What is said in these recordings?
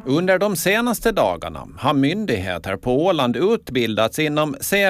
Under de senaste dagarna har myndigheter på Åland utbildats inom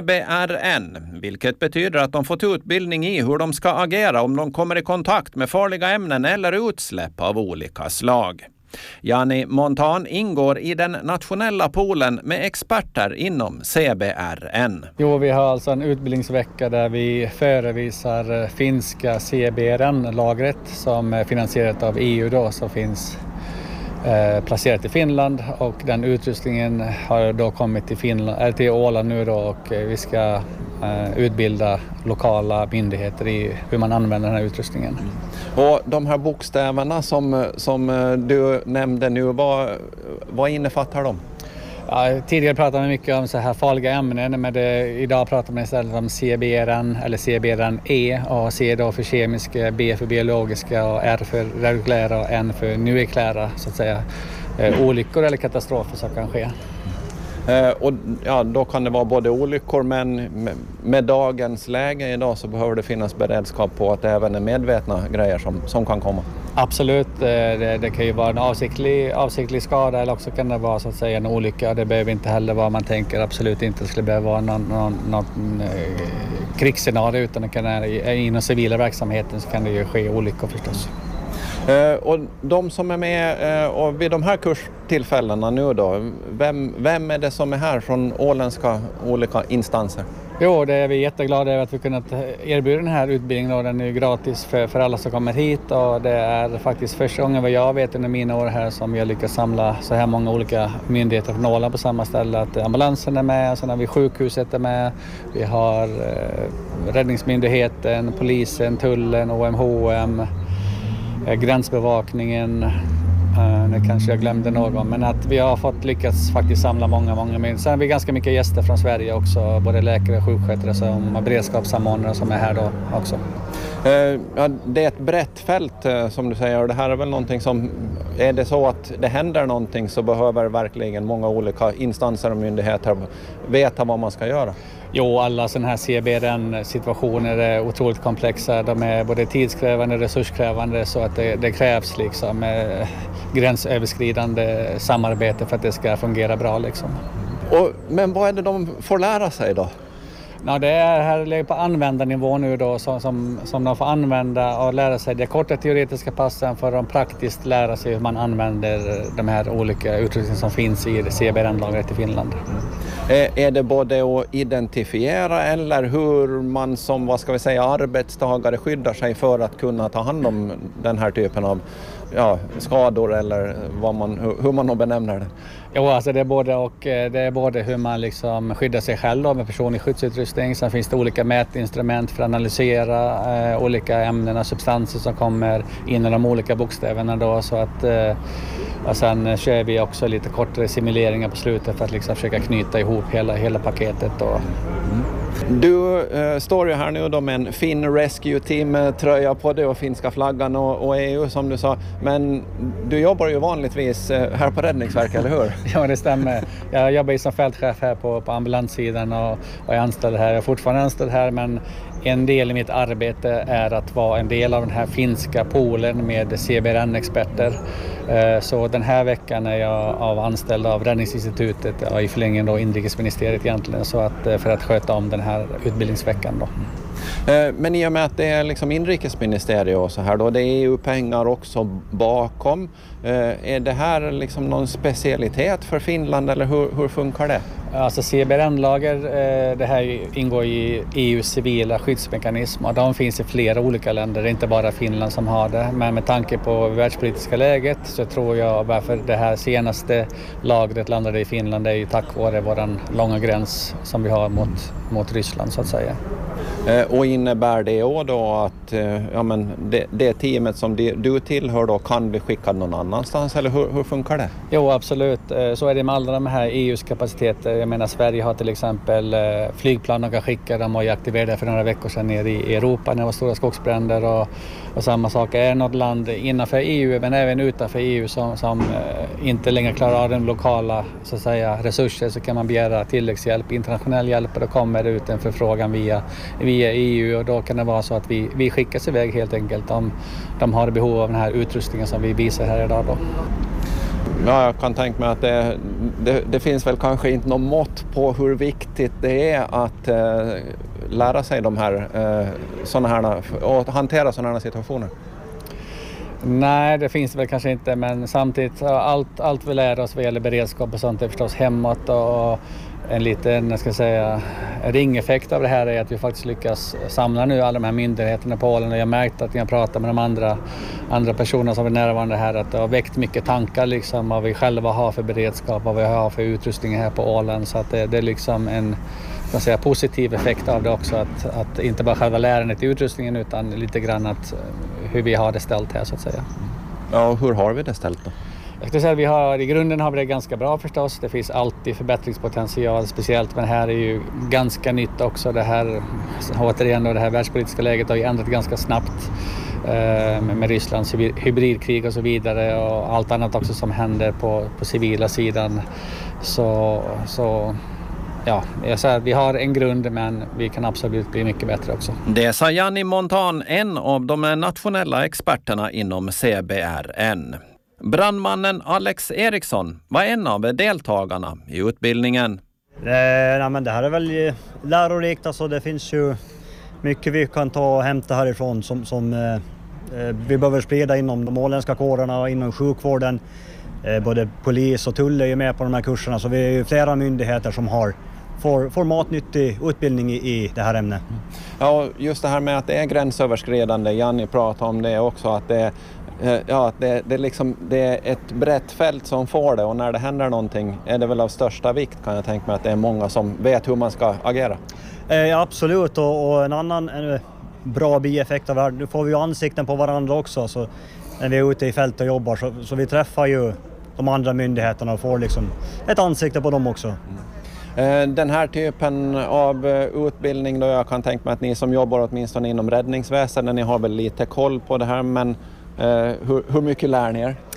CBRN, vilket betyder att de fått utbildning i hur de ska agera om de kommer i kontakt med farliga ämnen eller utsläpp av olika slag. Jani Montan ingår i den nationella poolen med experter inom CBRN. Jo, vi har alltså en utbildningsvecka där vi förevisar finska CBRN-lagret som är finansierat av EU då, som finns placerat i Finland, och den utrustningen har då kommit till Åland nu då, och vi ska utbilda lokala myndigheter i hur man använder den här utrustningen. Och de här bokstäverna som du nämnde nu, vad innefattar de? Ja, tidigare pratade vi mycket om så här farliga ämnen, men idag pratar man istället om CBRN eller CBRN-E, och C då för kemiska, B för biologiska och R för reguljära och N för nukleära, så att säga, olyckor eller katastrofer som kan ske. Och ja, då kan det vara både olyckor, men med dagens läge idag så behöver det finnas beredskap på att det även är medvetna grejer som kan komma. Absolut, det kan ju vara en avsiktlig skada, eller också kan det vara så att säga en olycka. Det behöver inte heller vara, man tänker absolut inte det skulle behöva vara någon krigsscenario, utan det kan, inom civila verksamheten så kan det ju ske olyckor förstås. Och de som är med och vid de här kurstillfällena nu då, vem är det som är här från åländska olika instanser? Jo, det är vi jätteglada över att vi kunnat erbjuda den här utbildningen, och den är gratis för alla som kommer hit, och det är faktiskt första gången vad jag vet under mina år här som vi har lyckats samla så här många olika myndigheter från Åland på samma ställe. Att ambulansen är med, sen har vi sjukhuset är med, vi har räddningsmyndigheten, polisen, tullen, OMHM, gränsbevakningen, nu kanske jag glömde någon, men att vi har fått lyckats faktiskt samla många men sen har vi ganska mycket gäster från Sverige också, både läkare och sjukskötare som beredskapssamordnare som är här då också. Ja, det är ett brett fält som du säger, och det här är väl någonting som, är det så att det händer någonting så behöver verkligen många olika instanser och myndigheter veta vad man ska göra? Jo, alla sådana här CBRN-situationer är otroligt komplexa. De är både tidskrävande och resurskrävande, så att det krävs liksom gränsöverskridande samarbete för att det ska fungera bra liksom. Men vad är det de får lära sig då? Ja, det är här på användarnivå nu då, som de får använda och lära sig det korta teoretiska passen, för att praktiskt lära sig hur man använder de här olika utrustningarna som finns i CBRN-lagret i Finland. Är det både att identifiera eller hur man som arbetstagare skyddar sig för att kunna ta hand om den här typen av skador, eller hur man nog benämner det? Jo, alltså det är både och. Det är både hur man liksom skyddar sig själv då, med personlig skyddsutrustning. Sen finns det olika mätinstrument för att analysera olika ämnen och substanser som kommer in i de olika bokstäverna då, så att och sen kör vi också lite kortare simuleringar på slutet för att liksom försöka knyta ihop hela paketet då. Du står ju här nu då med en Finn Rescue Team-tröja på dig och finska flaggan och EU som du sa. Men du jobbar ju vanligtvis här på Räddningsverket, eller hur? Ja, det stämmer. Jag jobbar ju som fältchef här på ambulanssidan och är anställd här. Jag är fortfarande anställd här, men en del i mitt arbete är att vara en del av den här finska poolen med CBRN-experter. Så den här veckan är jag anställd av Räddningsinstitutet, i förlängningen då inrikesministeriet egentligen, så att, för att sköta om den här utbildningsveckan då. Men i och med att det är liksom inrikesministeriet och så här då, det är EU-pengar också bakom. Är det här liksom någon specialitet för Finland, eller hur funkar det? Alltså CBRN-lager, det här ingår i EUs civila skyddsmekanism, och de finns i flera olika länder, det är inte bara Finland som har det. Men med tanke på världspolitiska läget så tror jag varför det här senaste lagret landade i Finland är ju tack vare våran långa gräns som vi har mot Ryssland så att säga. Och innebär det då att det teamet som du tillhör då kan bli skickad någon annanstans, eller hur funkar det? Jo, absolut. Så är det med alla de här EUs kapaciteter. Jag menar, Sverige har till exempel flygplan de kan skicka. De har ju aktiverat det för några veckor sedan nere i Europa när det var stora skogsbränder, och samma sak är något land innanför EU men även utanför EU som inte längre klarar av den lokala så att säga resurser, så kan man begära tilläggshjälp, internationell hjälp, och då kommer det ut en förfrågan via EU, och då kan det vara så att vi skickas iväg helt enkelt om de har behov av den här utrustningen som vi visar här idag då. Ja, jag kan tänka mig att det finns väl kanske inte något mått på hur viktigt det är att lära sig de här såna här och hantera sådana här situationer. Nej, det finns väl kanske inte, men samtidigt allt vi lär oss vad gäller beredskap och sånt är förstås hemåt, och en liten, jag ska säga, ringeffekt av det här är att vi faktiskt lyckas samla nu alla de här myndigheterna på Åland, och jag märkt att när jag pratar med de andra personerna som är närvarande här att det har väckt mycket tankar liksom vad vi själva har för beredskap, vad vi har för utrustning här på Åland, så att det är liksom en positiv effekt av det också, att inte bara själva lärandet i utrustningen utan lite grann att hur vi har det ställt här så att säga. Ja, hur har vi det ställt då? Jag skulle säga att i grunden har vi det ganska bra förstås. Det finns alltid förbättringspotential, speciellt, men här är ju ganska nytt också. Det här, återigen då, det här världspolitiska läget har ju ändrat ganska snabbt med Rysslands hybridkrig och så vidare, och allt annat också som händer på civila sidan. Så ja, jag säger att vi har en grund, men vi kan absolut bli mycket bättre också. Det sa Janni Montan, en av de nationella experterna inom CBRN. Brandmannen Alex Eriksson var en av deltagarna i utbildningen. Men det här är väl lärorikt, alltså det finns ju mycket vi kan ta och hämta härifrån som vi behöver sprida inom de åländska kårerna och inom sjukvården. Både polis och tull är ju med på de här kurserna, så vi är ju flera myndigheter som får matnyttig utbildning i det här ämnet. Ja, just det här med att det är gränsöverskridande, Janni pratade om det också, att det är ett brett fält som får det, och när det händer någonting är det väl av största vikt, kan jag tänka mig, att det är många som vet hur man ska agera. Absolut, och en annan bra bieffekt av det här, nu får vi ju ansikten på varandra också, så när vi är ute i fält och jobbar så vi träffar ju de andra myndigheterna och får liksom ett ansikte på dem också. Den här typen av utbildning då, jag kan tänka mig att ni som jobbar åtminstone inom räddningsväsendet, ni har väl lite koll på det här, men hur mycket lär ni er?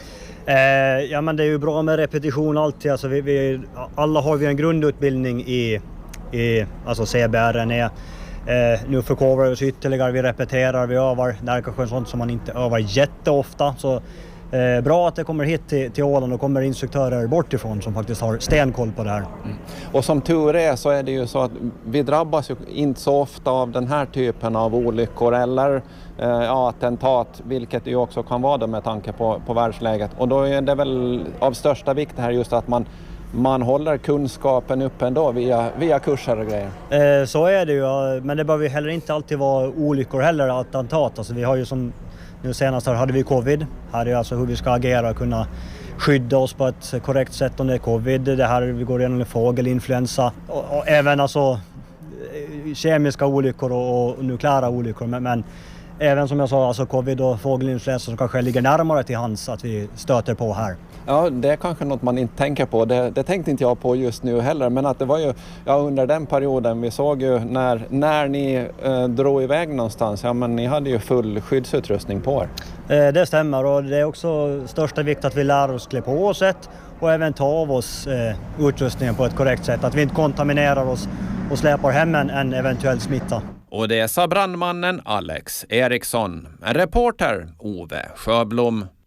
Ja, men det är ju bra med repetition alltid, alltså alla har vi en grundutbildning i alltså CBRN. Nu förkovrar vi oss ytterligare, vi repeterar, vi övar. Det är kanske sånt som man inte övar jätteofta, så bra att det kommer hit till Åland och kommer instruktörer bortifrån som faktiskt har stenkoll på det här. Och som tur är så är det ju så att vi drabbas ju inte så ofta av den här typen av olyckor eller attentat, vilket ju också kan vara det med tanke på världsläget. Och då är det väl av största vikt här just att man håller kunskapen uppe ändå via kurser och grejer. Så är det ju, men det behöver ju heller inte alltid vara olyckor heller, attentat. Alltså vi har ju som nu senast här hade vi covid. Här är alltså hur vi ska agera och kunna skydda oss på ett korrekt sätt om det är covid. Det här vi går igenom fågelinfluensa och även alltså kemiska olyckor och nukleära olyckor. Men även som jag sa, alltså covid och fågelinfluensa som kanske ligger närmare till hands att vi stöter på här. Ja, det är kanske något man inte tänker på. Det tänkte inte jag på just nu heller. Men att det var ju under den perioden vi såg ju när ni drog iväg någonstans. Ja, men ni hade ju full skyddsutrustning på er. Det stämmer, och det är också största vikt att vi lär oss klä på oss och även ta av oss utrustningen på ett korrekt sätt. Att vi inte kontaminerar oss och släpar hem en eventuell smitta. Och det sa brandmannen Alex Eriksson. En reporter Ove Sjöblom.